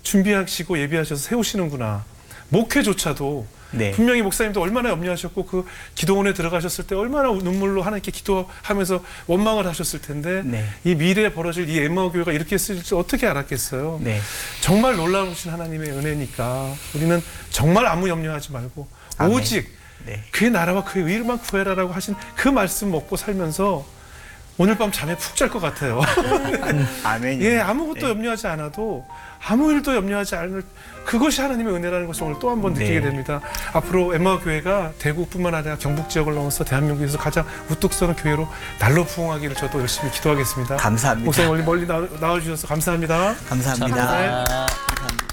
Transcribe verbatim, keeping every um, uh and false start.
준비하시고 예비하셔서 세우시는구나. 목회조차도 네. 분명히 목사님도 얼마나 염려하셨고 그 기도원에 들어가셨을 때 얼마나 눈물로 하나님께 기도하면서 원망을 하셨을 텐데 네. 이 미래에 벌어질 이 엠마오 교회가 이렇게 쓸 줄 어떻게 알았겠어요. 네. 정말 놀라우신 하나님의 은혜니까 우리는 정말 아무 염려하지 말고 아멘. 오직 네. 그의 나라와 그의 의를만 구해라라고 하신 그 말씀 먹고 살면서 오늘 밤 잠에 푹 잘 것 같아요. 아멘. 예, 아무것도 네. 염려하지 않아도 아무 일도 염려하지 않을 그것이 하나님의 은혜라는 것을 오늘 또 한 번 느끼게 네. 됩니다. 앞으로 엠마오 교회가 대구뿐만 아니라 경북 지역을 넘어서 대한민국에서 가장 우뚝 서는 교회로 날로 부흥하기를 저도 열심히 기도하겠습니다. 감사합니다. 목사님 멀리 멀리 나와, 나와주셔서 감사합니다. 감사합니다. 감사합니다.